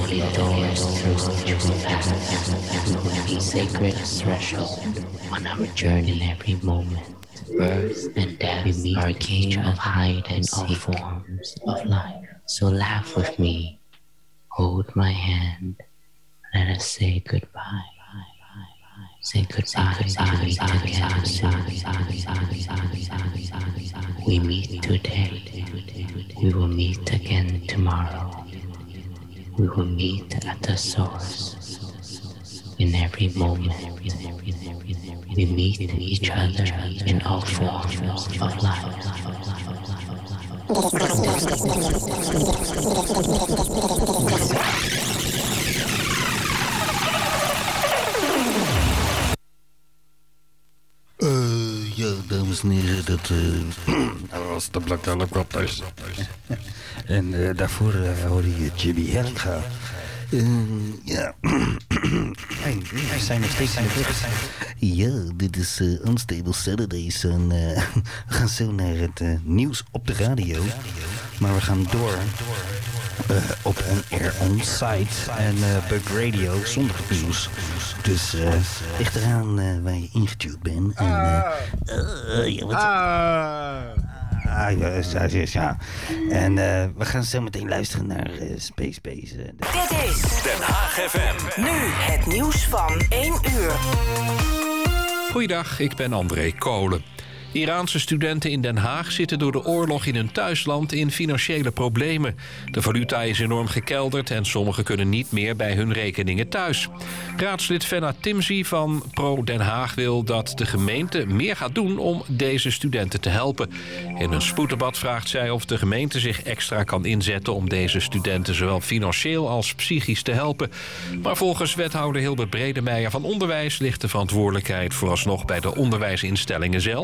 slowly doors through which we pass to the sacred threshold on our journey. In every moment, birth and death, we meet our game of hide and all forms of life. So laugh with me, hold my hand, let us say goodbye. Say goodbye to meet again soon. We meet today, we will meet again tomorrow. We will meet at the source. In every moment, we meet each other in all forms of life. Ja, dames en heren, dat was de Black Helicopters. En daarvoor hoorde je Jimmy Hellinga. Ja. Hey, we zijn nog steeds in de weg. Ja, dit is Unstable Saturdays. En we gaan zo naar het nieuws op de radio. Maar we gaan door op On-Air On-Site en Bug Radio zonder het nieuws. Dus ligt eraan waar je ingetuned bent. Ja. En we gaan zo meteen luisteren naar Space Base. Dit is Den Haag FM. Nu het nieuws van 1 uur. Goeiedag, ik ben André Kolen. Iraanse studenten in Den Haag zitten door de oorlog in hun thuisland in financiële problemen. De valuta is enorm gekelderd en sommigen kunnen niet meer bij hun rekeningen thuis. Raadslid Fenna Timzi van Pro Den Haag wil dat de gemeente meer gaat doen om deze studenten te helpen. In een spoeddebat vraagt zij of de gemeente zich extra kan inzetten om deze studenten zowel financieel als psychisch te helpen. Maar volgens wethouder Hilbert Bredemeijer van Onderwijs ligt de verantwoordelijkheid vooralsnog bij de onderwijsinstellingen zelf.